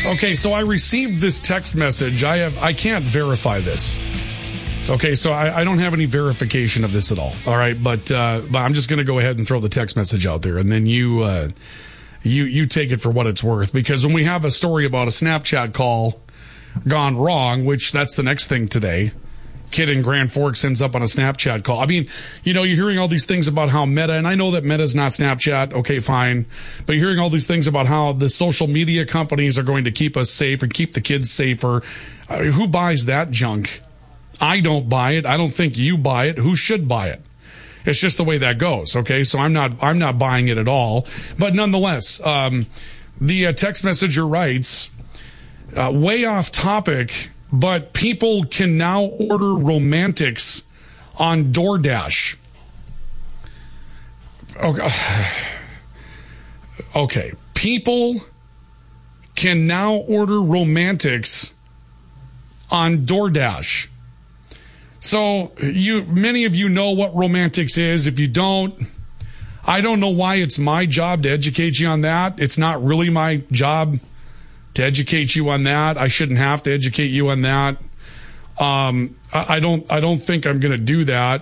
Okay, so I received this text message. I can't verify this. Okay, so I don't have any verification of this at all. All right, but I'm just going to go ahead and throw the text message out there, and then you take it for what it's worth. Because when we have a story about a Snapchat call gone wrong, which that's the next thing today, kid in Grand Forks ends up on a Snapchat call. I mean, you're hearing all these things about how Meta, and I know that Meta's not Snapchat, okay, fine, but you're hearing all these things about how the social media companies are going to keep us safe and keep the kids safer. Who buys that junk? I don't buy it. I don't think you buy it. Who should buy it? It's just the way that goes, okay? So I'm not buying it at all. But nonetheless, the text messenger writes, way off topic, but people can now order romantics on DoorDash. Okay. People can now order romantics on DoorDash. So many of you know what romantics is. If you don't, I don't know why it's my job to educate you on that. It's not really my job to educate you on that. I shouldn't have to educate you on that. I don't think I'm going to do that.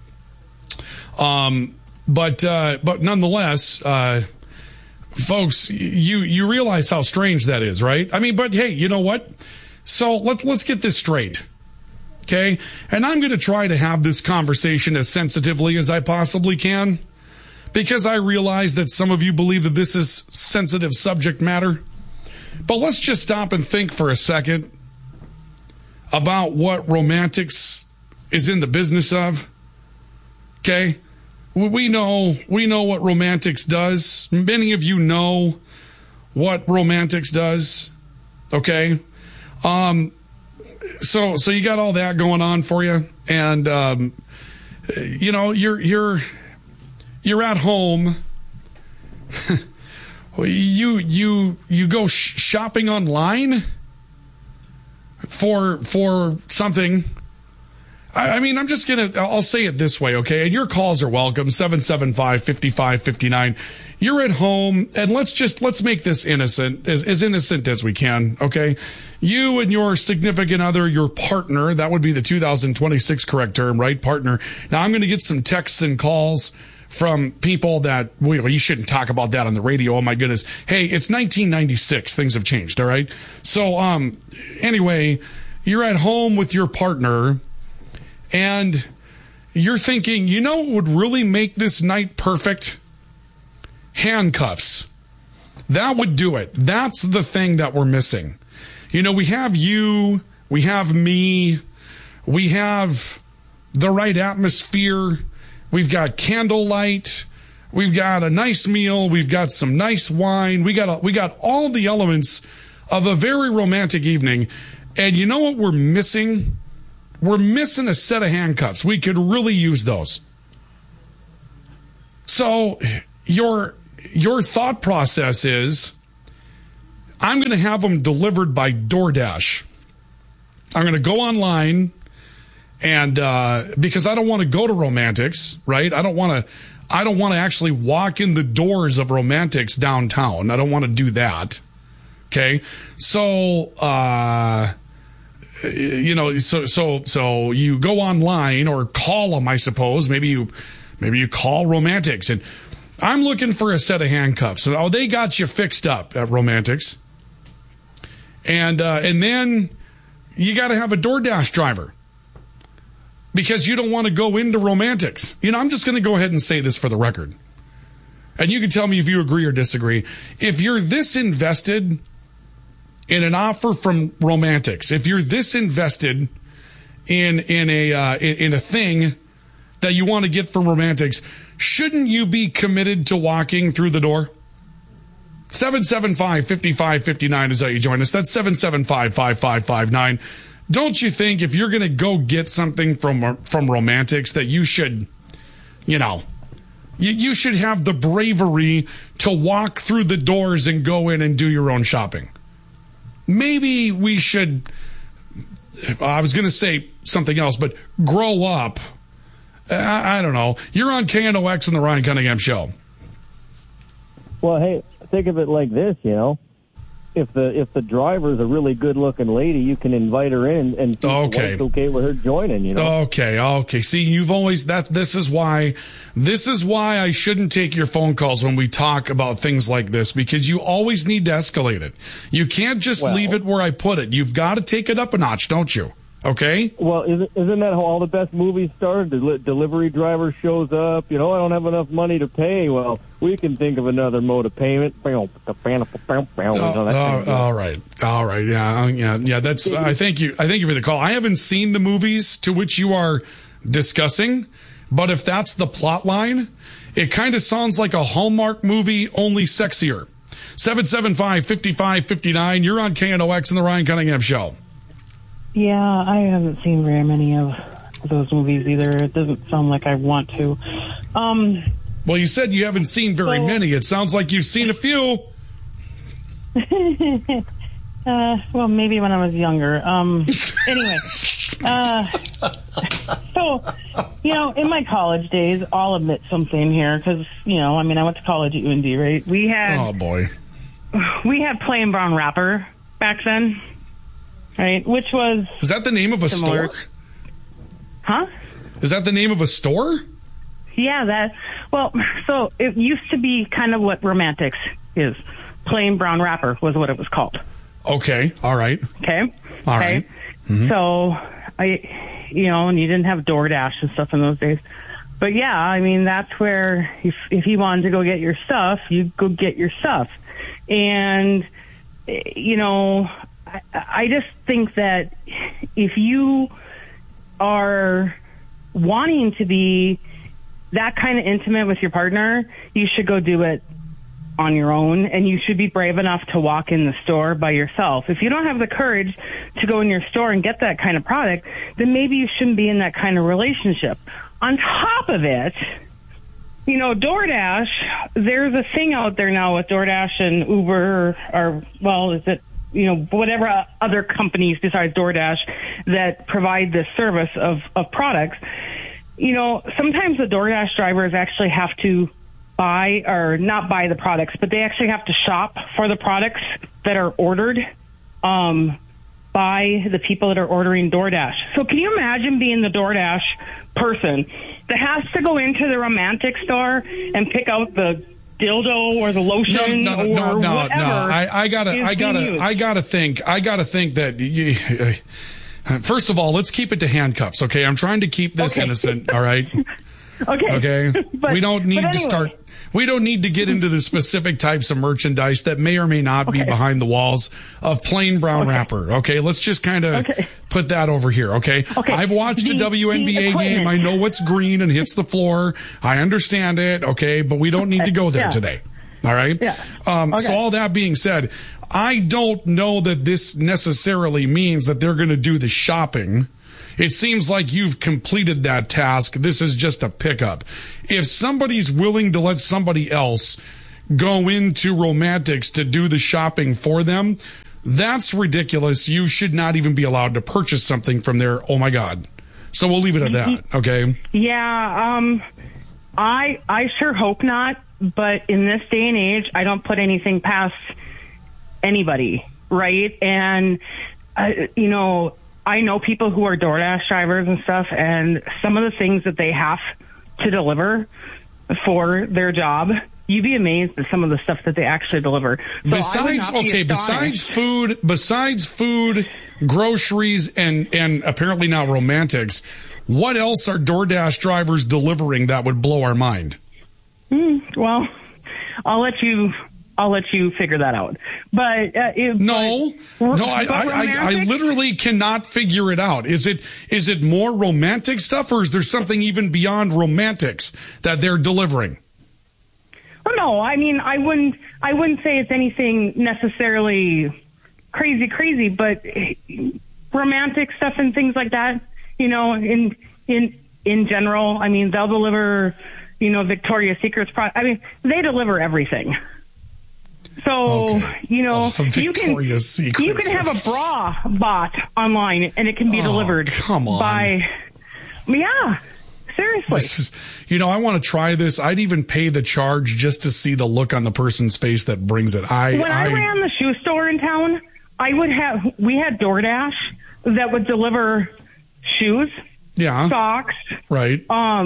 But nonetheless, folks, you realize how strange that is, right? I mean, but hey, you know what? So let's get this straight. Okay? And I'm going to try to have this conversation as sensitively as I possibly can, because I realize that some of you believe that this is sensitive subject matter. But let's just stop and think for a second about what romantics is in the business of. Okay? We know what romantics does. Many of you know what romantics does. Okay? So you got all that going on for you, and you're at home. You go shopping online for something. I mean, I'll say it this way, okay? And your calls are welcome, 775-5559. You're at home, and let's make this innocent, as innocent as we can, okay? You and your significant other, your partner, that would be the 2026 correct term, right? Partner. Now, I'm going to get some texts and calls from people that, well, you shouldn't talk about that on the radio. Oh, my goodness. Hey, it's 1996. Things have changed, all right? So, anyway, you're at home with your partner, and you're thinking, you know what would really make this night perfect? Handcuffs. That would do it. That's the thing that we're missing. We have you, we have me, we have the right atmosphere, we've got candlelight, we've got a nice meal, we've got some nice wine, we got all the elements of a very romantic evening. And you know what we're missing? We're missing a set of handcuffs. We could really use those. So your thought process is, I'm going to have them delivered by DoorDash. I'm going to go online, and because I don't want to go to Romantics, right? I don't want to actually walk in the doors of Romantics downtown. I don't want to do that. Okay, so so you go online or call them, I suppose. Maybe you call Romantics, and I'm looking for a set of handcuffs. Oh, they got you fixed up at Romantics. And then you got to have a DoorDash driver because you don't want to go into Romantics. I'm just going to go ahead and say this for the record. And you can tell me if you agree or disagree. If you're this invested in an offer from Romantics, if you're this invested in a thing that you want to get from Romantics, shouldn't you be committed to walking through the door? 775-5559 is how you join us. That's 775-5559. Don't you think if you're going to go get something from Romantics that you should, you should have the bravery to walk through the doors and go in and do your own shopping? Maybe we should, I was going to say something else, but grow up. I don't know. You're on KNOX and the Ryan Cunningham Show. Well, hey, think of it like this, if the driver's a really good looking lady, you can invite her in and see if it's okay with her joining. You know. Okay. See, you've always This is why I shouldn't take your phone calls when we talk about things like this, because you always need to escalate it. You can't just leave it where I put it. You've got to take it up a notch, don't you? Okay. Well, isn't that how all the best movies start? The delivery driver shows up. I don't have enough money to pay. Well, we can think of another mode of payment. All right. Yeah. That's. I thank you for the call. I haven't seen the movies to which you are discussing, but if that's the plot line, it kind of sounds like a Hallmark movie, only sexier. 775-5559. You're on KNOX and the Ryan Cunningham Show. Yeah, I haven't seen very many of those movies either. It doesn't sound like I want to. Well, you said you haven't seen very many. It sounds like you've seen a few. Well, maybe when I was younger. Anyway. So, in my college days, I'll admit something here because, I went to college at UND, right? We had Plain Brown Wrapper back then. Right, which was... Is that the name of a store? Huh? Is that the name of a store? Yeah, so it used to be kind of what Romantics is. Plain Brown Wrapper was what it was called. Okay, all right. Okay? All right. Mm-hmm. So, and you didn't have DoorDash and stuff in those days. But yeah, that's where if you wanted to go get your stuff, you go get your stuff. And, I just think that if you are wanting to be that kind of intimate with your partner, you should go do it on your own, and you should be brave enough to walk in the store by yourself. If you don't have the courage to go in your store and get that kind of product, then maybe you shouldn't be in that kind of relationship. On top of it, DoorDash, there's a thing out there now with DoorDash and Uber, whatever other companies besides DoorDash that provide this service of products. Sometimes the DoorDash drivers actually have to buy, or not buy the products, but they actually have to shop for the products that are ordered by the people that are ordering DoorDash. So can you imagine being the DoorDash person that has to go into the Romantic store and pick out the dildo or the lotion or whatever? No. I gotta think that first of all, let's keep it to handcuffs. Okay. I'm trying to keep this innocent. All right. Okay. We don't need to get into the specific types of merchandise that may or may not be behind the walls of Plain Brown Wrapper. Okay. Let's just kind of put that over here. Okay. I've watched a WNBA game. I know what's green and hits the floor. I understand it. Okay. But we don't need to go there today. All right. Yeah. So all that being said, I don't know that this necessarily means that they're going to do the shopping. It seems like you've completed that task. This is just a pickup. If somebody's willing to let somebody else go into Romantics to do the shopping for them, that's ridiculous. You should not even be allowed to purchase something from there. Oh my God. So we'll leave it at that. Okay. Yeah. I sure hope not. But in this day and age, I don't put anything past anybody. Right. And, I know people who are DoorDash drivers and stuff, and some of the things that they have to deliver for their job, you'd be amazed at some of the stuff that they actually deliver. So besides food, groceries, and apparently now Romantics, what else are DoorDash drivers delivering that would blow our mind? Well, I'll let you figure that out. But I literally cannot figure it out. Is it more romantic stuff, or is there something even beyond Romantics that they're delivering? Well, no, I wouldn't say it's anything necessarily crazy, but romantic stuff and things like that, in general, they'll deliver, Victoria's Secret's product. They deliver everything. So, you can have a bra bot online and it can be delivered come on. by, yeah. Seriously. I want to try this. I'd even pay the charge just to see the look on the person's face that brings it. When I ran the shoe store in town, we had DoorDash that would deliver shoes, socks, right,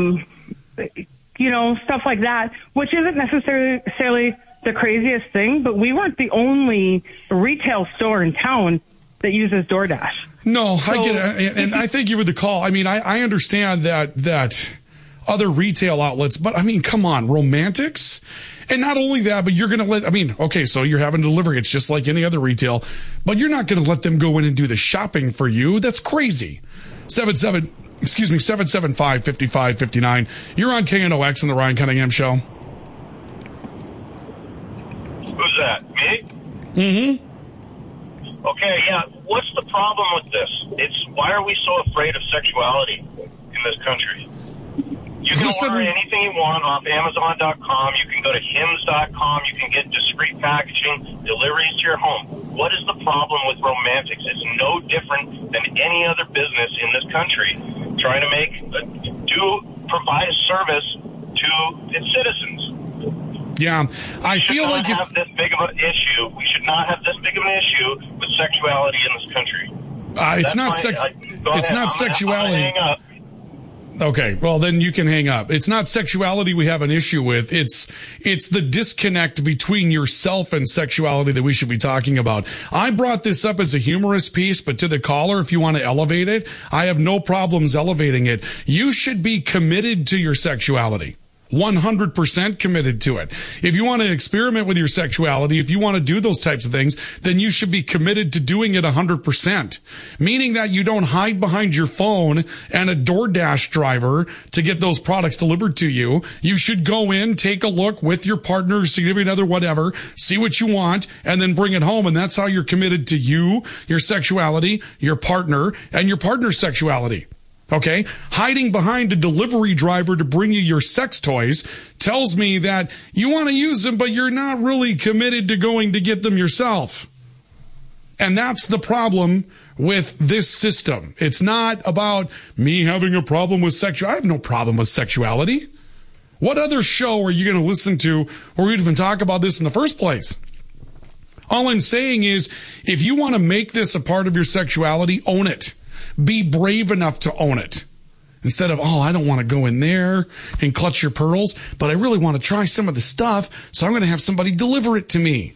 stuff like that, which isn't necessarily the craziest thing, but we weren't the only retail store in town that uses DoorDash. No, I get it. And I thank you for the call. I mean, I understand that other retail outlets, but I mean, come on, Romantics? And not only that, but you're going to so you're having delivery. It's just like any other retail, but you're not going to let them go in and do the shopping for you. That's crazy. 775-5559. You're on KNOX in the Ryan Cunningham Show. Who's that? Me? Mm-hmm. Okay, yeah. What's the problem with this? Why are we so afraid of sexuality in this country? You can order anything you want off Amazon.com. You can go to Hims.com. You can get discreet packaging, deliveries to your home. What is the problem with Romantics? It's no different than any other business in this country trying to provide a service to its citizens. Yeah, I feel like we should not have this big of an issue. We should not have this big of an issue with sexuality in this country. It's not sexuality. Hang up. Okay, well then you can hang up. It's not sexuality we have an issue with. It's the disconnect between yourself and sexuality that we should be talking about. I brought this up as a humorous piece, but to the caller, if you want to elevate it, I have no problems elevating it. You should be committed to your sexuality. 100% committed to it. If you want to experiment with your sexuality, if you want to do those types of things, then you should be committed to doing it 100%. Meaning that you don't hide behind your phone and a DoorDash driver to get those products delivered to you. You should go in, take a look with your partner, significant other, whatever, see what you want, and then bring it home. And that's how you're committed to you, your sexuality, your partner, and your partner's sexuality. Okay? Hiding behind a delivery driver to bring you your sex toys tells me that you want to use them, but you're not really committed to going to get them yourself. And that's the problem with this system. It's not about me having a problem with sexuality. I have no problem with sexuality. What other show are you going to listen to where we even talk about this in the first place? All I'm saying is, if you want to make this a part of your sexuality, own it. Be brave enough to own it. Instead of, I don't want to go in there and clutch your pearls, but I really want to try some of the stuff, so I'm going to have somebody deliver it to me.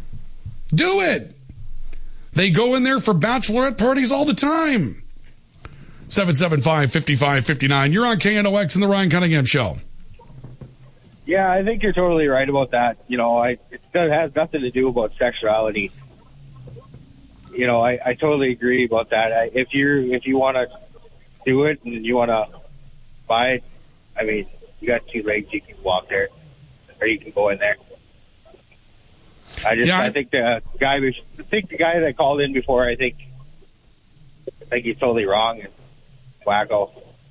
Do it. They go in there for bachelorette parties all the time. 775-5559. You're on KNOX in the Ryan Cunningham Show. Yeah, I think you're totally right about that. It has nothing to do about sexuality. I totally agree about that. If you want to do it and you want to buy it, I mean, you got two legs, you can walk there, or you can go in there. I think the guy that called in before, I think he's totally wrong and wacko.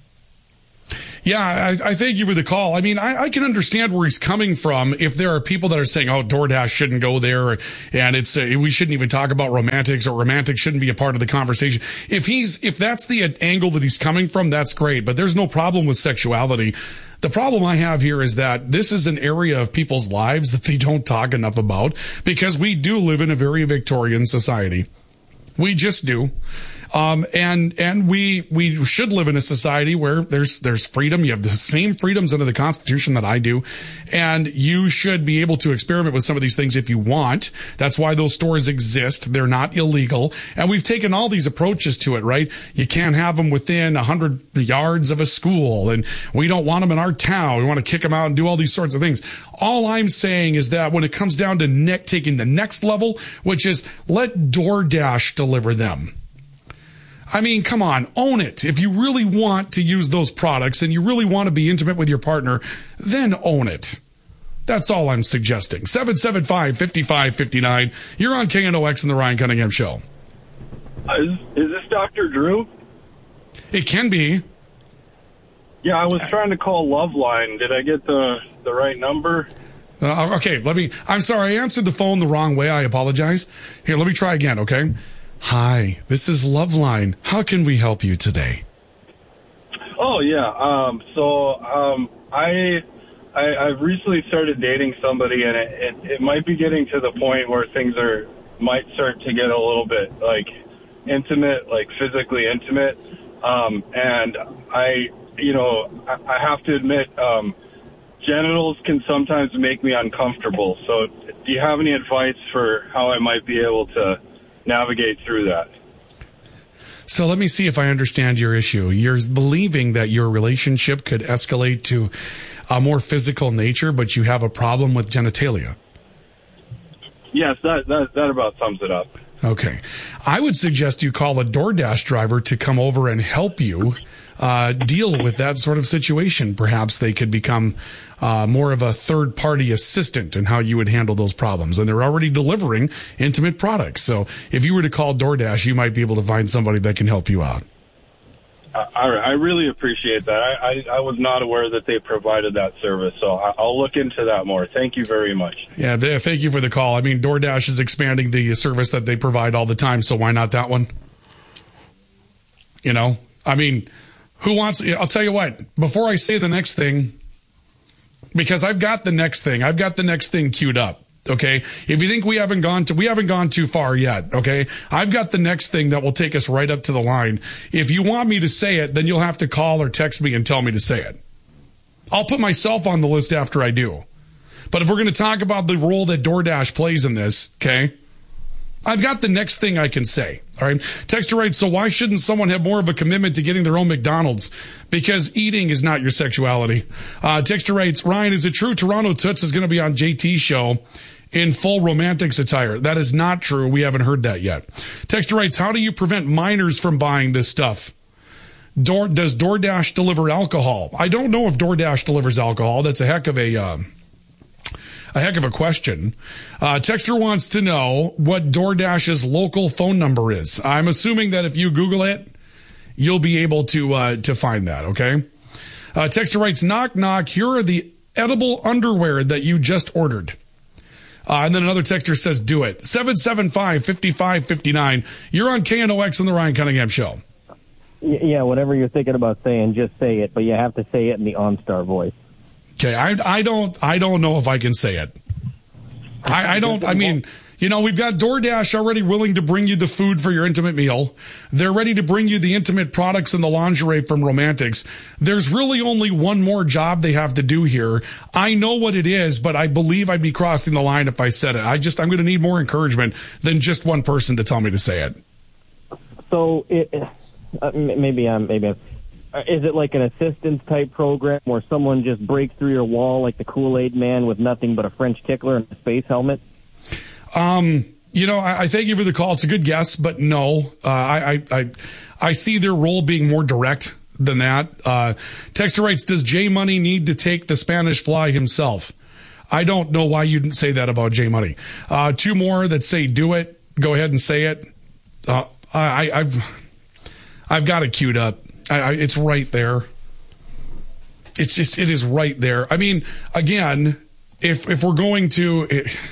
Yeah, I thank you for the call. I mean, I can understand where he's coming from if there are people that are saying, DoorDash shouldn't go there, and we shouldn't even talk about Romantics, or Romantics shouldn't be a part of the conversation. If that's the angle that he's coming from, that's great, but there's no problem with sexuality. The problem I have here is that this is an area of people's lives that they don't talk enough about, because we do live in a very Victorian society. We just do. And we should live in a society where there's freedom. You have the same freedoms under the Constitution that I do. And you should be able to experiment with some of these things if you want. That's why those stores exist. They're not illegal. And we've taken all these approaches to it, right? You can't have them within 100 yards of a school, and we don't want them in our town. We want to kick them out and do all these sorts of things. All I'm saying is that when it comes down to taking the next level, which is let DoorDash deliver them. I mean, come on, own it. If you really want to use those products and you really want to be intimate with your partner, then own it. That's all I'm suggesting. 775-5559. You're on KNOX in the Ryan Cunningham Show. Is this Dr. Drew? It can be. Yeah, I was trying to call Loveline. Did I get the right number? Okay, I'm sorry, I answered the phone the wrong way. I apologize. Here, let me try again, okay? Hi, this is Loveline. How can we help you today? Oh, yeah. I've recently started dating somebody, and it might be getting to the point where things might start to get a little bit, like, intimate, like physically intimate. And I have to admit, genitals can sometimes make me uncomfortable. So do you have any advice for how I might be able to navigate through that? So let me see if I understand your issue. You're believing that your relationship could escalate to a more physical nature, but you have a problem with genitalia. Yes, that about sums it up. Okay. I would suggest you call a DoorDash driver to come over and help you deal with that sort of situation. Perhaps they could become more of a third-party assistant in how you would handle those problems. And they're already delivering intimate products. So if you were to call DoorDash, you might be able to find somebody that can help you out. I really appreciate that. I was not aware that they provided that service, so I'll look into that more. Thank you very much. Yeah, thank you for the call. I mean, DoorDash is expanding the service that they provide all the time, so why not that one? You know, I mean, I'll tell you what, before I say the next thing, because I've got the next thing queued up. Okay. If you think we haven't gone too far yet. Okay. I've got the next thing that will take us right up to the line. If you want me to say it, then you'll have to call or text me and tell me to say it. I'll put myself on the list after I do. But if we're going to talk about the role that DoorDash plays in this, okay, I've got the next thing I can say. All right. Texter writes, so why shouldn't someone have more of a commitment to getting their own McDonald's? Because eating is not your sexuality. Texter writes, Ryan, is it true Toronto Toots is going to be on JT's show in full romantics attire? That is not true. We haven't heard that yet. Texter writes, how do you prevent minors from buying this stuff? Does DoorDash deliver alcohol? I don't know if DoorDash delivers alcohol. That's a heck of a question. Texter wants to know what DoorDash's local phone number is. I'm assuming that if you Google it, you'll be able to find that, okay? Texter writes, knock, knock, here are the edible underwear that you just ordered. And then another texter says, do it. 775-5559. You're on KNOX on the Ryan Cunningham Show. Yeah, whatever you're thinking about saying, just say it, but you have to say it in the OnStar voice. Okay, I don't know if I can say it. I mean, you know, we've got DoorDash already willing to bring you the food for your intimate meal. They're ready to bring you the intimate products and the lingerie from Romantics. There's really only one more job they have to do here. I know what it is, but I believe I'd be crossing the line if I said it. I'm going to need more encouragement than just one person to tell me to say it. So maybe is it like an assistance type program where someone just breaks through your wall like the Kool-Aid man with nothing but a French tickler and a space helmet? You know, I thank you for the call. It's a good guess, but no. I see their role being more direct than that. Texter writes, does J Money need to take the Spanish Fly himself? I don't know why you didn't say that about J Money. Two more that say do it. Go ahead and say it. I've got it queued up. It's right there. It is right there. I mean, again, if we're going to,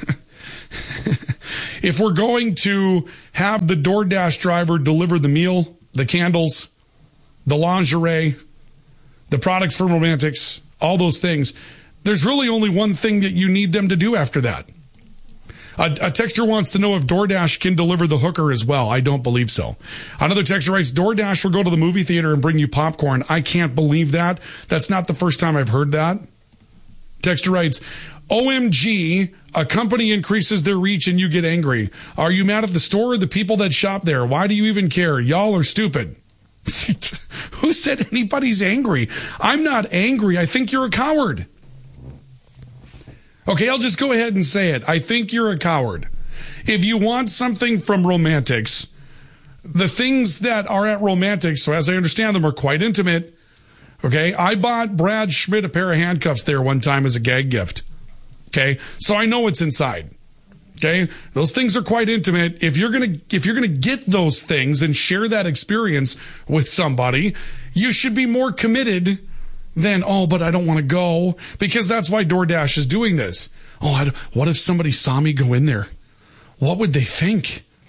if we're going to have the DoorDash driver deliver the meal, the candles, the lingerie, the products from Romantics, all those things, there's really only one thing that you need them to do after that. A texter wants to know if DoorDash can deliver the hooker as well. I don't believe so. Another texter writes, DoorDash will go to the movie theater and bring you popcorn. I can't believe that. That's not the first time I've heard that. Texter writes, OMG, a company increases their reach and you get angry. Are you mad at the store or the people that shop there? Why do you even care? Y'all are stupid. Who said anybody's angry? I'm not angry. I think you're a coward. Okay, I'll just go ahead and say it. I think you're a coward. If you want something from Romantics, the things that are at Romantics, so as I understand them, are quite intimate. Okay, I bought Brad Schmidt a pair of handcuffs there one time as a gag gift. Okay, so I know what's inside. Okay, those things are quite intimate. If you're gonna get those things and share that experience with somebody, you should be more committed than, but I don't want to go, because that's why DoorDash is doing this. What if somebody saw me go in there? What would they think?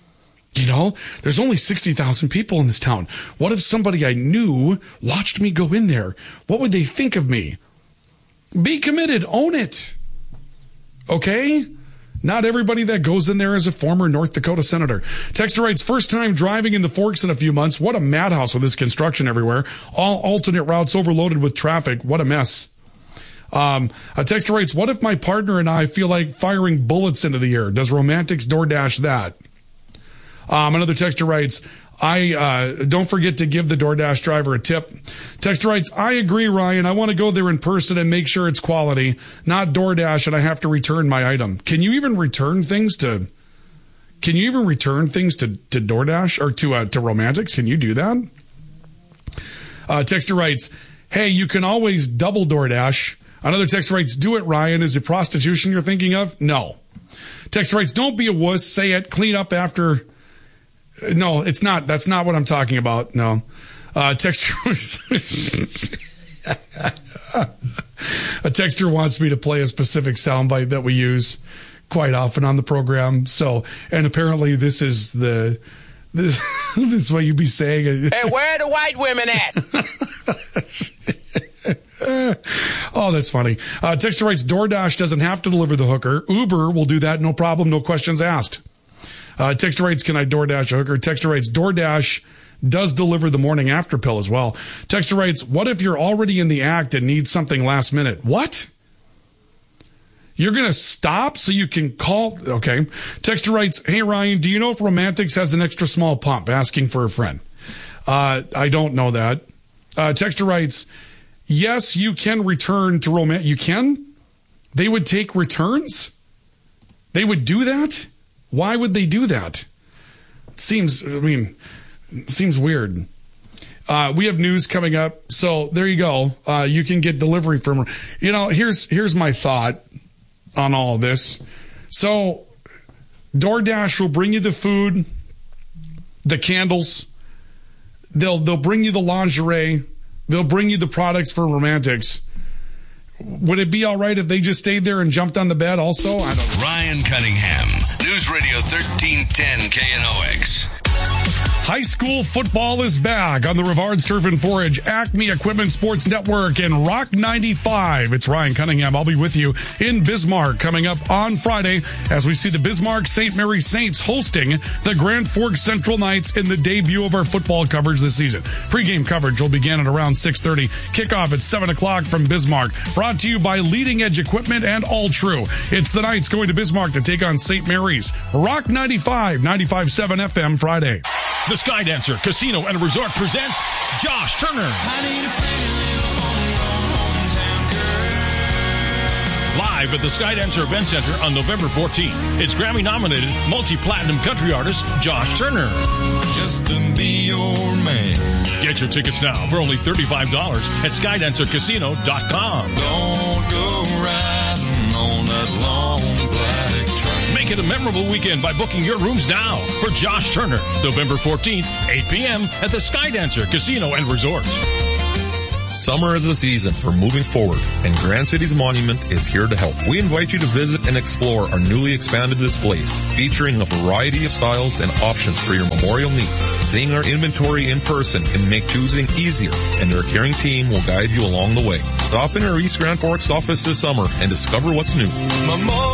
You know, there's only 60,000 people in this town. What if somebody I knew watched me go in there? What would they think of me? Be committed. Own it. Okay? Not everybody that goes in there is a former North Dakota senator. Texter writes, first time driving in the Forks in a few months. What a madhouse with this construction everywhere. All alternate routes overloaded with traffic. What a mess. A texter writes, what if my partner and I feel like firing bullets into the air? Does Romantics DoorDash that? Another texter writes, don't forget to give the DoorDash driver a tip. Texter writes, I agree, Ryan. I want to go there in person and make sure it's quality, not DoorDash, and I have to return my item. Can you even return things to DoorDash or to Romantics? Can you do that? Texter writes, hey, you can always double DoorDash. Another texter writes, do it, Ryan. Is it prostitution you're thinking of? No. Texter writes, don't be a wuss. Say it. Clean up after. No, it's not. That's not what I'm talking about. No. A texter wants me to play a specific soundbite that we use quite often on the program. So, and apparently this is this is what you'd be saying. Hey, where are the white women at? Oh, that's funny. Texter writes, DoorDash doesn't have to deliver the hooker. Uber will do that. No problem. No questions asked. Texter writes, can I DoorDash a hooker? Texter writes, DoorDash does deliver the morning after pill as well. Texter writes, what if you're already in the act and need something last minute? What? You're going to stop so you can call? Okay. Texter writes, hey, Ryan, do you know if Romantics has an extra small pump? Asking for a friend. I don't know that. Texter writes, yes, you can return to Romantics. You can? They would take returns? They would do that? Why would they do that? It seems weird. We have news coming up. So there you go. You can get delivery from, here's my thought on all of this. So DoorDash will bring you the food, the candles. They'll bring you the lingerie. They'll bring you the products for Romantics. Would it be all right if they just stayed there and jumped on the bed also? I don't know. Ryan Cunningham, News Radio 1310 KNOX. High school football is back on the Rivards Turf and Forage, Acme Equipment Sports Network, and Rock 95. It's Ryan Cunningham. I'll be with you in Bismarck coming up on Friday as we see the Bismarck St. Mary Saints hosting the Grand Forks Central Knights in the debut of our football coverage this season. Pre-game coverage will begin at around 6:30. Kickoff at 7 o'clock from Bismarck. Brought to you by Leading Edge Equipment and All True. It's the Knights going to Bismarck to take on St. Mary's. Rock 95, 95.7 FM Friday. The Skydancer Casino and Resort presents Josh Turner. Live at the Skydancer Event Center on November 14th. It's Grammy-nominated multi-platinum country artist Josh Turner. Just to be your man. Get your tickets now for only $35 at SkydancerCasino.com. Don't go riding on that long black train. Make it a memorable weekend by booking your rooms now for Josh Turner, November 14th, 8 p.m. at the Skydancer Casino and Resort. Summer is the season for moving forward, and Grand Cities Monument is here to help. We invite you to visit and explore our newly expanded displays, featuring a variety of styles and options for your memorial needs. Seeing our inventory in person can make choosing easier, and our caring team will guide you along the way. Stop in our East Grand Forks office this summer and discover what's new.